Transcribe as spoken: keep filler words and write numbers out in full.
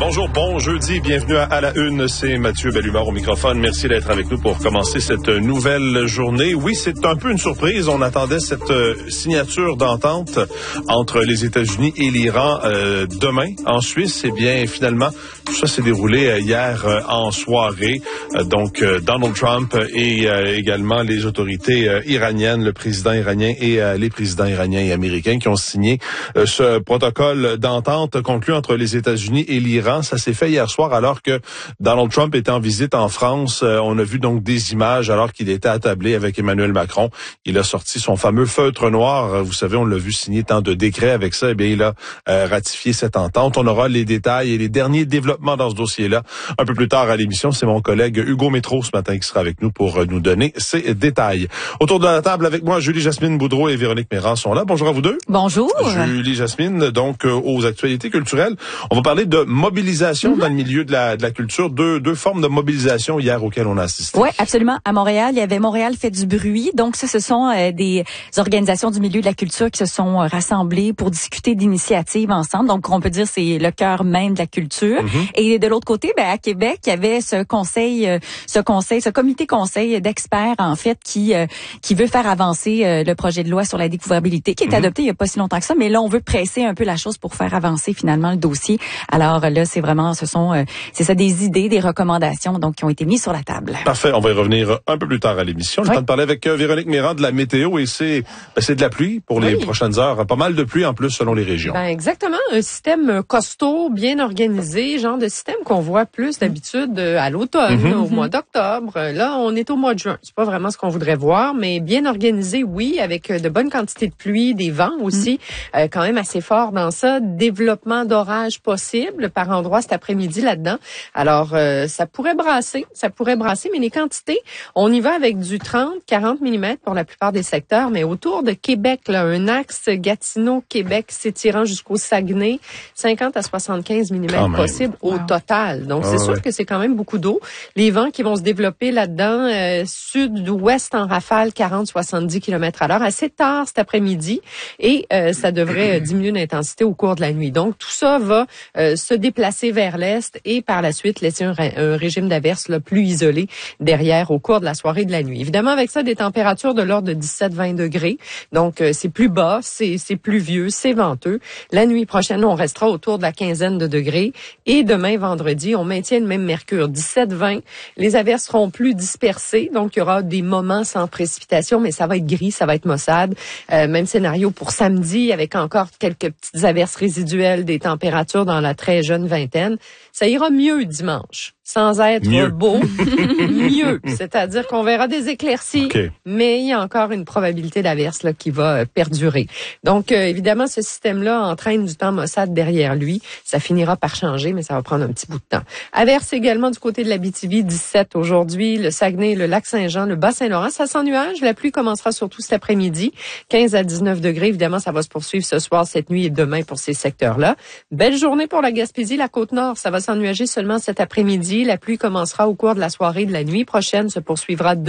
Bonjour, bon jeudi, bienvenue à, à la Une, c'est Mathieu Bellumeur au microphone. Merci d'être avec nous pour commencer cette nouvelle journée. Oui, c'est un peu une surprise, on attendait cette euh, signature d'entente entre les États-Unis et l'Iran euh, demain en Suisse. Eh bien, finalement, tout ça s'est déroulé euh, hier euh, en soirée. Euh, donc, euh, Donald Trump et euh, également les autorités euh, iraniennes, le président iranien et euh, les présidents iraniens et américains qui ont signé euh, ce protocole d'entente conclu entre les États-Unis et l'Iran. Ça s'est fait hier soir alors que Donald Trump était en visite en France. Euh, on a vu donc des images alors qu'il était attablé avec Emmanuel Macron. Il a sorti son fameux feutre noir. Vous savez, on l'a vu signer tant de décrets avec ça. Eh bien, il a euh, ratifié cette entente. On aura les détails et les derniers développements dans ce dossier-là un peu plus tard à l'émission. C'est mon collègue Hugo Métro ce matin qui sera avec nous pour nous donner ces détails. Autour de la table avec moi, Julie Jasmine Boudreau et Véronique Méran sont là. Bonjour à vous deux. Bonjour. Julie Jasmine, donc euh, aux actualités culturelles. On va parler de mobilisation mm-hmm. dans le milieu de la, de la culture. Deux, deux formes de mobilisation hier auxquelles on a assisté. Oui, absolument. À Montréal, il y avait Montréal fait du bruit. Donc ça, ce sont euh, des organisations du milieu de la culture qui se sont euh, rassemblées pour discuter d'initiatives ensemble. Donc on peut dire c'est le cœur même de la culture. Mm-hmm. Et de l'autre côté, ben, à Québec, il y avait ce conseil, euh, ce conseil, ce comité conseil d'experts en fait qui euh, qui veut faire avancer euh, le projet de loi sur la découvrabilité qui est mm-hmm. adopté il y a pas si longtemps que ça. Mais là, on veut presser un peu la chose pour faire avancer finalement le dossier. Alors là, c'est vraiment, ce sont, euh, c'est ça, des idées, des recommandations donc qui ont été mises sur la table. Parfait, on va y revenir un peu plus tard à l'émission. Je oui. temps de parler avec euh, Véronique Méran de la météo et c'est, ben, c'est de la pluie pour les oui. prochaines heures. Pas mal de pluie en plus selon les régions. Ben exactement, un système costaud, bien organisé, genre de système qu'on voit plus d'habitude à l'automne, mm-hmm. au mois d'octobre. Là, on est au mois de juin. C'est pas vraiment ce qu'on voudrait voir, mais bien organisé, oui, avec de bonnes quantités de pluie, des vents aussi, mm. euh, quand même assez forts dans ça. Développement d'orage possible par endroits cet après-midi là-dedans. Alors, euh, ça pourrait brasser, ça pourrait brasser, mais les quantités, on y va avec du trente à quarante millimètres pour la plupart des secteurs, mais autour de Québec, là, un axe Gatineau-Québec s'étirant jusqu'au Saguenay, cinquante à soixante-quinze millimètres possible au wow. total. Donc, ah, c'est sûr ouais. que c'est quand même beaucoup d'eau. Les vents qui vont se développer là-dedans, euh, sud-ouest en rafale, quarante à soixante-dix kilomètres à l'heure, assez tard cet après-midi, et euh, ça devrait diminuer d'intensité au cours de la nuit. Donc, tout ça va euh, se déplacer vers l'est et par la suite laisser un, un régime d'averse là, plus isolé derrière au cours de la soirée et de la nuit. Évidemment, avec ça, des températures de l'ordre de dix-sept à vingt degrés. Donc, euh, c'est plus bas, c'est, c'est pluvieux, c'est venteux. La nuit prochaine, on restera autour de la quinzaine de degrés. Et demain, vendredi, on maintient le même mercure, dix-sept à vingt. Les averses seront plus dispersées. Donc, il y aura des moments sans précipitation, mais ça va être gris, ça va être maussade. Euh, même scénario pour samedi, avec encore quelques petites averses résiduelles, des températures dans la très jeune vingtaine. Ça ira mieux dimanche, sans être mieux. beau, mieux. C'est-à-dire qu'on verra des éclaircies, okay. mais il y a encore une probabilité d'averse là, qui va euh, perdurer. Donc, euh, évidemment, ce système-là entraîne du temps maussade derrière lui. Ça finira par changer, mais ça va prendre un petit bout de temps. Averse également du côté de l'Abitibi, dix-sept aujourd'hui, le Saguenay, le Lac-Saint-Jean, le Bas-Saint-Laurent. Ça s'ennuage. La pluie commencera surtout cet après-midi, quinze à dix-neuf degrés. Évidemment, ça va se poursuivre ce soir, cette nuit et demain pour ces secteurs-là. Belle journée pour la Gaspésie, la Côte-Nord. Ça va s'ennuager seulement cet après-midi. La pluie commencera au cours de la soirée de la nuit prochaine, se poursuivra